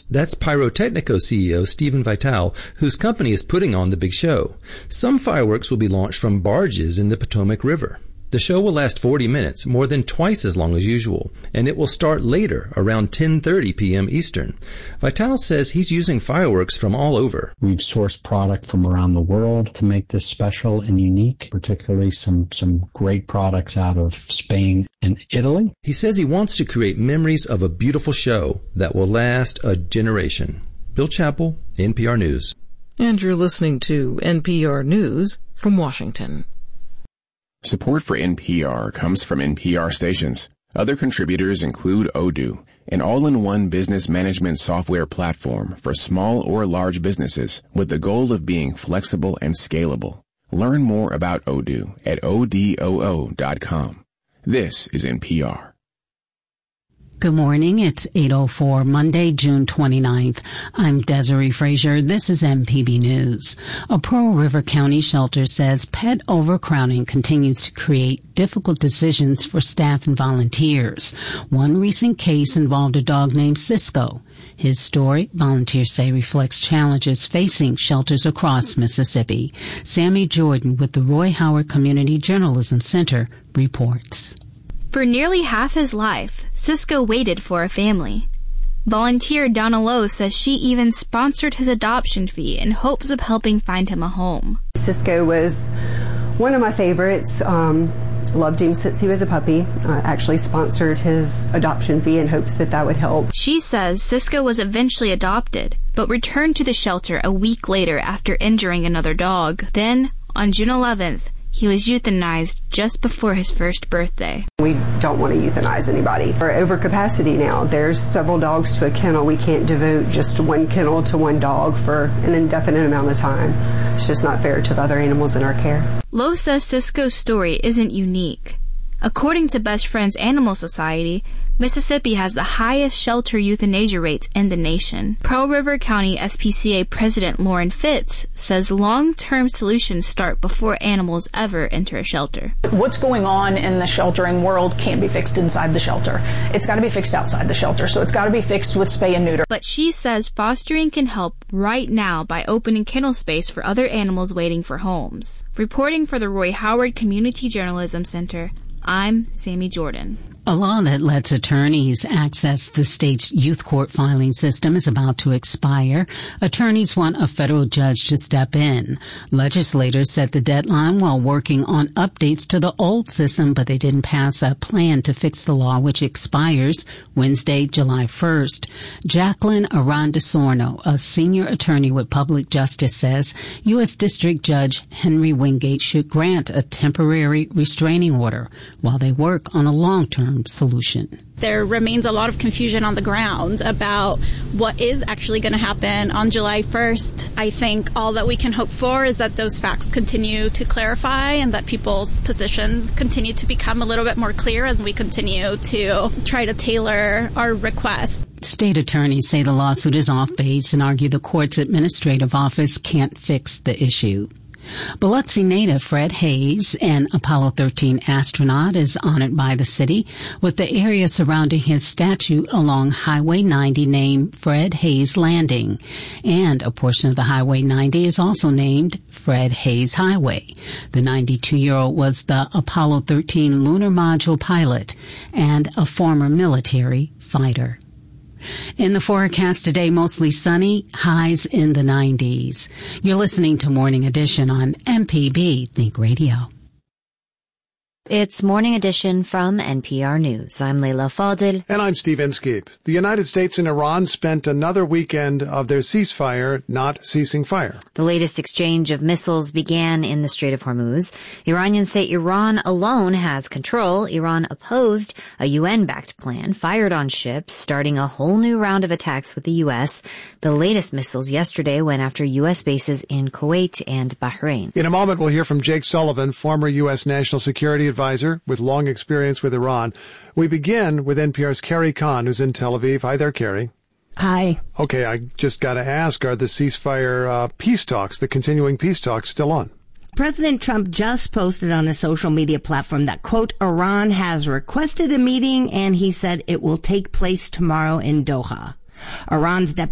News. That's Pyrotechnico CEO Stephen Vitale, whose company is putting on the big show. Some fireworks will be launched from barges in the Potomac River. The show will last 40 minutes, more than twice as long as usual, and it will start later, around 10:30 p.m. Eastern. Vitale says he's using fireworks from all over. We've sourced product from around the world to make this special and unique, particularly some great products out of Spain and Italy. He says he wants to create memories of a beautiful show that will last a generation. Bill Chappell, NPR News. And you're listening to NPR News from Washington. Support for NPR comes from NPR stations. Other contributors include Odoo, an all-in-one business management software platform for small or large businesses with the goal of being flexible and scalable. Learn more about Odoo at odoo.com. This is NPR. Good morning. It's 8:04, Monday, June 29th. I'm Desiree Frazier. This is MPB News. A Pearl River County shelter says pet overcrowding continues to create difficult decisions for staff and volunteers. One recent case involved a dog named Cisco. His story, volunteers say, reflects challenges facing shelters across Mississippi. Sammy Jordan with the Roy Howard Community Journalism Center reports. For nearly half his life, Cisco waited for a family. Volunteer Donna Lowe says she even sponsored his adoption fee in hopes of helping find him a home. Cisco was one of my favorites. Loved him since he was a puppy. Actually sponsored his adoption fee in hopes that would help. She says Cisco was eventually adopted, but returned to the shelter a week later after injuring another dog. Then, on June 11th, he was euthanized just before his first birthday. We don't want to euthanize anybody. We're overcapacity now. There's several dogs to a kennel. We can't devote just one kennel to one dog for an indefinite amount of time. It's just not fair to the other animals in our care. Lowe says Cisco's story isn't unique. According to Best Friends Animal Society, Mississippi has the highest shelter euthanasia rates in the nation. Pearl River County SPCA President Lauren Fitz says long-term solutions start before animals ever enter a shelter. What's going on in the sheltering world can't be fixed inside the shelter. It's got to be fixed outside the shelter, so it's got to be fixed with spay and neuter. But she says fostering can help right now by opening kennel space for other animals waiting for homes. Reporting for the Roy Howard Community Journalism Center, I'm Sammy Jordan. A law that lets attorneys access the state's youth court filing system is about to expire. Attorneys want a federal judge to step in. Legislators set the deadline while working on updates to the old system, but they didn't pass a plan to fix the law, which expires Wednesday, July 1st. Jacqueline Arandesorno, a senior attorney with Public Justice, says U.S. District Judge Henry Wingate should grant a temporary restraining order while they work on a long-term solution. There remains a lot of confusion on the ground about what is actually going to happen on July 1st. I think all that we can hope for is that those facts continue to clarify and that people's positions continue to become a little bit more clear as we continue to try to tailor our requests. State attorneys say the lawsuit is off base and argue the court's administrative office can't fix the issue. Biloxi native Fred Hayes, an Apollo 13 astronaut, is honored by the city with the area surrounding his statue along Highway 90 named Fred Hayes Landing. And a portion of the Highway 90 is also named Fred Hayes Highway. The 92-year-old was the Apollo 13 lunar module pilot and a former military fighter. In the forecast today, mostly sunny, highs in the 90s. You're listening to Morning Edition on MPB Think Radio. It's Morning Edition from NPR News. I'm Leila Fadil. And I'm Steve Inskeep. The United States and Iran spent another weekend of their ceasefire not ceasing fire. The latest exchange of missiles began in the Strait of Hormuz. Iranians say Iran alone has control. Iran opposed a UN-backed plan fired on ships, starting a whole new round of attacks with the U.S. The latest missiles yesterday went after U.S. bases in Kuwait and Bahrain. In a moment, we'll hear from Jake Sullivan, former U.S. National Security Advisor with long experience with Iran. We begin with NPR's Carrie Kahn, who's in Tel Aviv. Hi there, Carrie. Hi. Okay, I just got to ask, are the ceasefire peace talks, the continuing peace talks, still on? President Trump just posted on a social media platform that, quote, Iran has requested a meeting, and he said it will take place tomorrow in Doha. Iran's